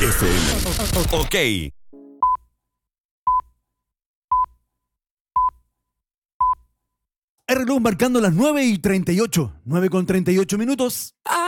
FM. Ok. El reloj marcando las 9:38. 9:38 minutos.